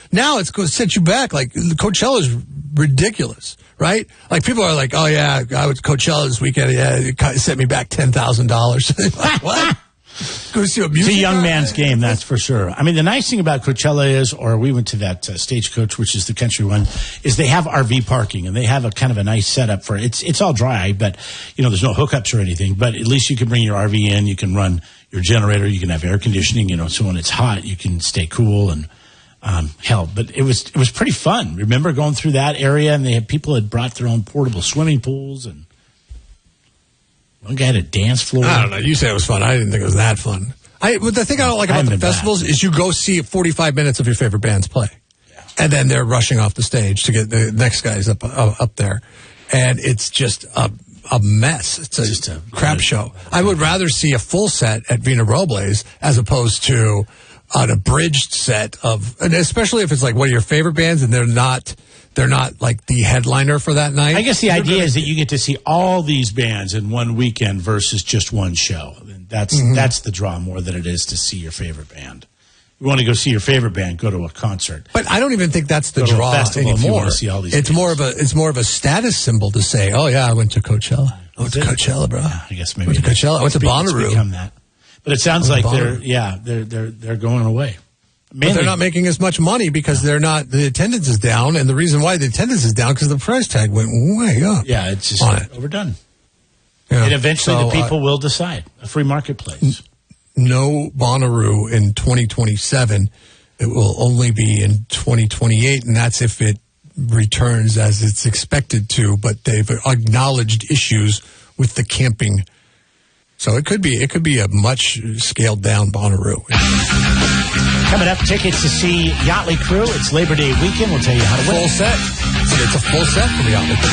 Now it's going to set you back. Like, Coachella is ridiculous, right? Like, people are like, oh, yeah, I was Coachella this weekend. Yeah, it set me back $10,000. Like, what? Go see a music It's a young guy? man's game, that's for sure. I mean, the nice thing about Coachella is, or we went to that Stagecoach, which is the country one, is they have RV parking, and they have a kind of a nice setup for it. It's all dry, but, there's no hookups or anything, but at least you can bring your RV in, you can run your generator, you can have air conditioning, so when it's hot, you can stay cool, and but it was pretty fun. Remember going through that area, and people had brought their own portable swimming pools, and one guy had a dance floor. I don't know. You said it was fun. I didn't think it was that fun. But the thing I don't like about the festivals is you go see 45 minutes of your favorite bands play. Yeah. And then they're rushing off the stage to get the next guys up there. And it's just a mess. It's just a crap show. I would rather see a full set at Vina Robles as opposed to an abridged set and especially if it's like one of your favorite bands and they're not like the headliner for that night. I guess the idea is that you get to see all these bands in one weekend versus just one show. That's the draw more than it is to see your favorite band. You want to go see your favorite band, go to a concert. But I don't even think that's the draw anymore. It's more of a status symbol to say, oh yeah, I went to Coachella. I went to Coachella, bro. Yeah, I guess maybe. I went to Coachella. I went to Bonnaroo. Become that. But it sounds like they're going away. But they're not making as much money because the attendance is down, and the reason why the attendance is down because the price tag went way up. Yeah, it's just overdone. Yeah. And eventually the people will decide. A free marketplace. No Bonnaroo in 2027. It will only be in 2028, and that's if it returns as it's expected to, but they've acknowledged issues with the camping. So it could be a much scaled down Bonnaroo. Coming up, tickets to see Yachtly Crew. It's Labor Day weekend. We'll tell you how to win. Full set. It's a full set for the Yachtly Crew.